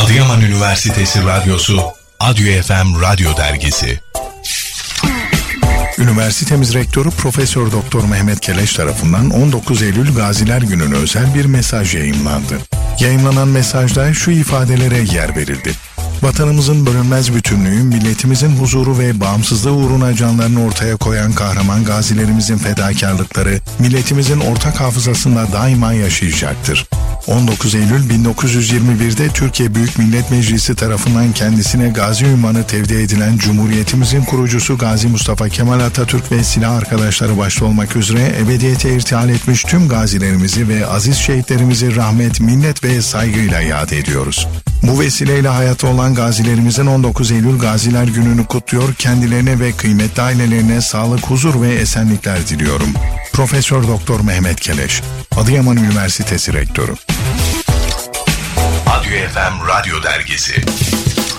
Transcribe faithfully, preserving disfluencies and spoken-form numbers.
Adıyaman Üniversitesi Radyosu Adyo F M Radyo Dergisi. Üniversitemiz Rektörü Profesör Doktor Mehmet Keleş tarafından on dokuz Eylül Gaziler Günü'ne özel bir mesaj yayımlandı. Yayınlanan mesajda şu ifadelere yer verildi. Vatanımızın bölünmez bütünlüğü, milletimizin huzuru ve bağımsızlığı uğruna canlarını ortaya koyan kahraman gazilerimizin fedakarlıkları, milletimizin ortak hafızasında daima yaşayacaktır. on dokuz Eylül bin dokuz yüz yirmi bir'de Türkiye Büyük Millet Meclisi tarafından kendisine gazi ünvanı tevdi edilen Cumhuriyetimizin kurucusu Gazi Mustafa Kemal Atatürk ve silah arkadaşları başta olmak üzere ebediyete irtihal etmiş tüm gazilerimizi ve aziz şehitlerimizi rahmet, minnet ve saygıyla yad ediyoruz. Bu vesileyle hayatta olan gazilerimizin on dokuz Eylül Gaziler Günü'nü kutluyor, kendilerine ve kıymetli ailelerine sağlık, huzur ve esenlikler diliyorum. Profesör Doktor Mehmet Keleş, Adıyaman Üniversitesi Rektörü. Adyo F M Radyo Dergisi.